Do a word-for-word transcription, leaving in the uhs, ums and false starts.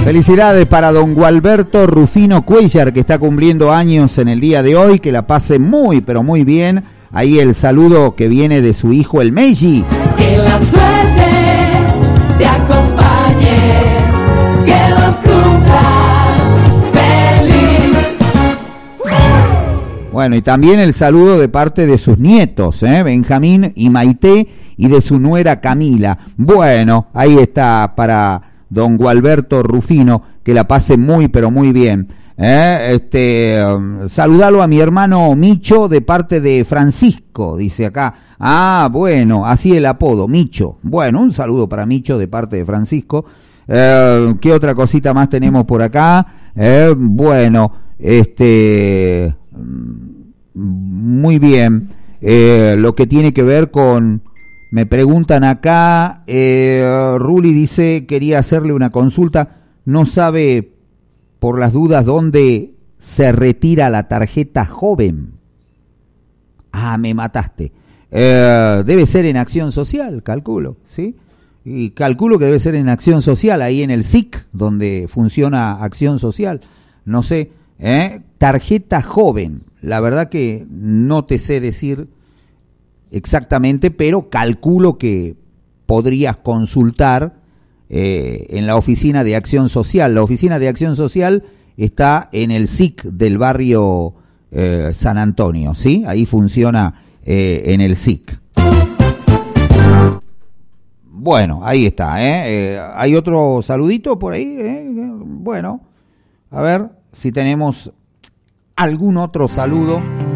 Felicidades para don Gualberto Rufino Cuellar, que está cumpliendo años en el día de hoy, que la pase muy, pero muy bien. Ahí el saludo que viene de su hijo, el Meiji. Que la suerte te acompañe, que los cumplas feliz. Bueno, y también el saludo de parte de sus nietos, ¿eh? Benjamín y Maite, y de su nuera Camila. Bueno, ahí está para don Gualberto Rufino, que la pase muy, pero muy bien. Eh, este, um, saludalo a mi hermano Micho de parte de Francisco, dice acá. Ah, bueno, así el apodo, Micho. Bueno, un saludo para Micho de parte de Francisco. Eh, ¿Qué otra cosita más tenemos por acá? Eh, bueno, este, muy bien. Eh, lo que tiene que ver con, me preguntan acá, eh, Ruli dice, quería hacerle una consulta, no sabe por las dudas dónde se retira la tarjeta joven. Ah, me mataste. Eh, debe ser en Acción Social, calculo, ¿sí? Y calculo que debe ser en Acción Social, ahí en el S I C, donde funciona Acción Social. No sé, ¿eh? Tarjeta joven. La verdad que no te sé decir exactamente, pero calculo que podrías consultar eh, en la oficina de Acción Social. La oficina de Acción Social está en el S I C del barrio eh, San Antonio, ¿sí? Ahí funciona eh, en el S I C. Bueno, ahí está, ¿eh? Eh, ¿hay otro saludito por ahí? ¿Eh? Bueno, a ver si tenemos algún otro saludo.